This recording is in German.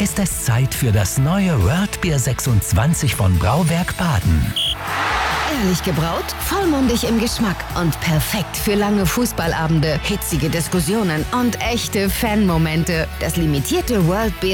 ist es Zeit für das neue World Beer 26 von Brauwerk Baden. Ehrlich gebraut, vollmundig im Geschmack und perfekt für lange Fußballabende, hitzige Diskussionen und echte Fanmomente. Das limitierte World Beer